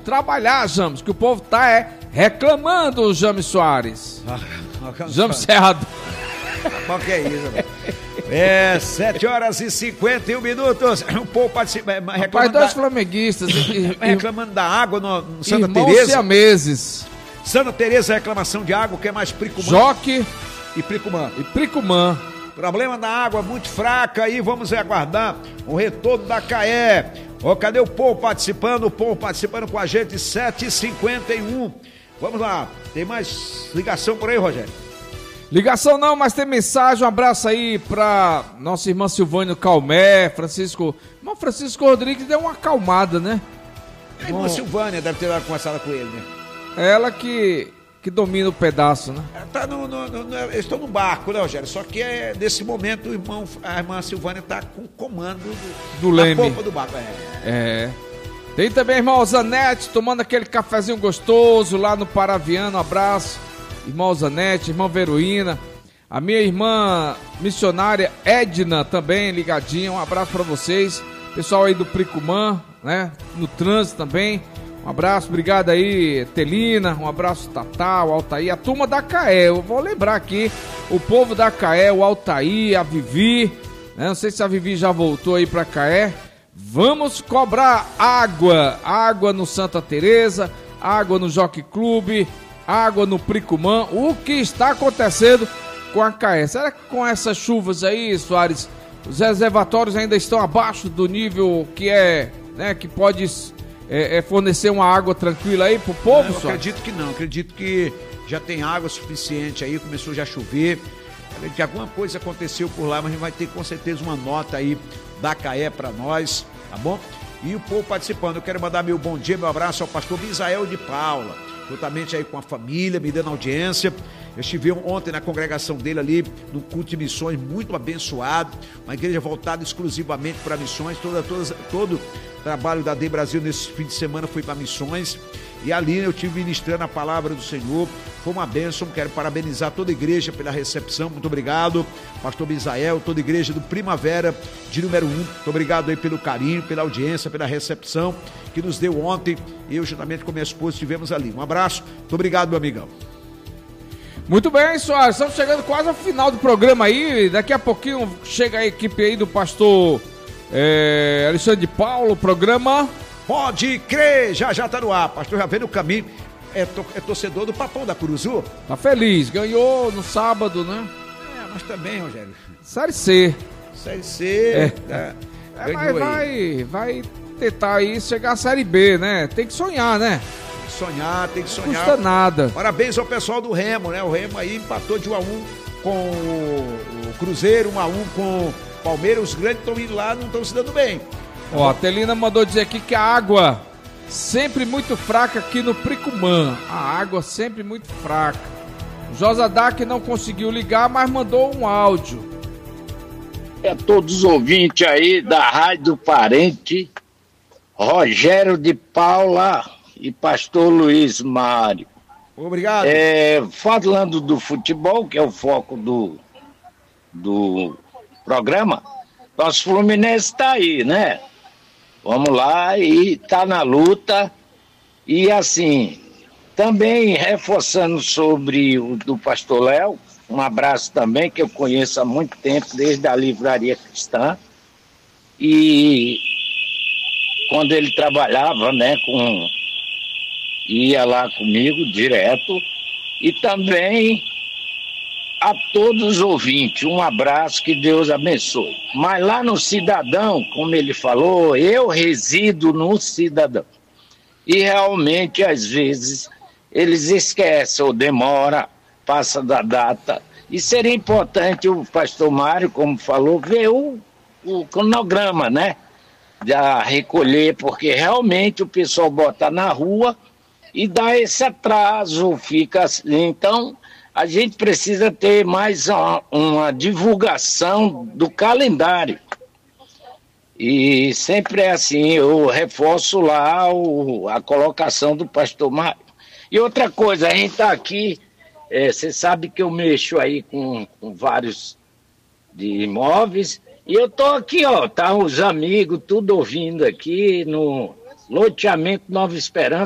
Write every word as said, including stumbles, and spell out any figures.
trabalhar, James, que o povo tá é, reclamando, James Soares. Ah, James Cerrado. Qual que é isso, velho? É, sete horas e cinquenta e um minutos. O povo participa. Rapaz, dois flamenguistas. Reclamando da água no, no Santa Irmãos Teresa. siameses. Santa Teresa, reclamação de água, que é mais Pricumã. Joque e Pricumã. E Pricumã. Problema da água muito fraca aí, vamos aguardar o retorno da Caé. Ó, cadê o povo participando? O povo participando com a gente, sete e cinquenta e um. Vamos lá, tem mais ligação por aí, Rogério? Ligação não, mas tem mensagem, um abraço aí pra nossa irmã Silvânia Calmé, Francisco... Irmão Francisco Rodrigues deu uma acalmada, né? A irmã Bom, Silvânia deve ter conversado com ele, né? Ela que, que domina o pedaço, né? Ela tá no, no, no, no, eles estão no barco, né, Rogério? Só que é, nesse momento o irmão, a irmã Silvânia tá com o comando do, do leme. Da polpa do barco. É. é. Tem também a irmã Zanete tomando aquele cafezinho gostoso lá no Paraviano, um abraço. Irmã Zanete, irmã Veroína, a minha irmã missionária Edna também ligadinha, um abraço para vocês, pessoal aí do Pricumã, né, no trânsito também, um abraço, obrigado aí Telina, um abraço Tatá, o Altair, a turma da Caé, eu vou lembrar aqui, o povo da Caé, o Altair, a Vivi, né, não sei se a Vivi já voltou aí para Caé, vamos cobrar água, água no Santa Teresa, água no Jockey Clube, água no Pricumã. O que está acontecendo com a Caé? Será que com essas chuvas aí, Soares, os reservatórios ainda estão abaixo do nível que é, né, que pode é, é fornecer uma água tranquila aí pro povo, não, eu Soares? acredito que não, acredito que já tem água suficiente aí, começou já a chover, que alguma coisa aconteceu por lá, mas a gente vai ter com certeza uma nota aí da Caé para nós, tá bom? E o povo participando, eu quero mandar meu bom dia, meu abraço ao pastor Misael de Paula, juntamente aí com a família, me dando audiência. Eu estive ontem na congregação dele ali, no culto de missões, muito abençoado, uma igreja voltada exclusivamente para missões, toda, toda, todo o trabalho da D Brasil nesse fim de semana foi para missões, e ali eu estive ministrando a palavra do Senhor, foi uma bênção. Quero parabenizar toda a igreja pela recepção, muito obrigado, pastor Misael, toda a igreja do Primavera de número um, muito obrigado aí pelo carinho, pela audiência, pela recepção que nos deu ontem, eu juntamente com minha esposa estivemos ali, um abraço, muito obrigado, meu amigão. Muito bem, Soares, estamos chegando quase ao final do programa aí, daqui a pouquinho chega a equipe aí do pastor é, Alexandre de Paulo, programa... Pode crer, já já tá no ar, pastor já vem no caminho, é, to, é torcedor do Papão da Curuzu. Tá feliz, ganhou no sábado, né? É, mas também, Rogério. Série C. Série C, é. é, é, mas vai, vai tentar aí chegar à Série B, né? Tem que sonhar, né? Sonhar, tem que sonhar. Não custa nada. Parabéns ao pessoal do Remo, né? O Remo aí empatou de um a um com o Cruzeiro, um a um com o Palmeiras. Os grandes estão indo lá, não estão se dando bem. Ó, a Telina mandou dizer aqui que a água sempre muito fraca aqui no Pricumã. A água sempre muito fraca. O Josadac não conseguiu ligar, mas mandou um áudio. É todos os ouvintes aí da Rádio do Parente, Rogério de Paula e pastor Luiz Mário. Obrigado. É, falando do futebol, que é o foco do, do programa, nosso Fluminense está aí, né? Vamos lá, e tá na luta. E assim, também reforçando sobre o do pastor Léo, um abraço também, que eu conheço há muito tempo, desde a Livraria Cristã. E quando ele trabalhava, né, com... ia lá comigo direto. E também a todos os ouvintes, um abraço, que Deus abençoe. Mas lá no Cidadão, como ele falou, eu resido no Cidadão. E realmente, às vezes, eles esquecem ou demora, passa da data. E seria importante o pastor Mário, como falou, ver o, o cronograma, né? De recolher, porque realmente o pessoal bota na rua e dá esse atraso, fica assim. Então, a gente precisa ter mais uma, uma divulgação do calendário. E sempre é assim, eu reforço lá o, a colocação do pastor Mário. E outra coisa, a gente está aqui, é, você sabe que eu mexo aí com, com vários de imóveis, e eu tô aqui, ó, tá os amigos tudo ouvindo aqui no loteamento Nova Esperança.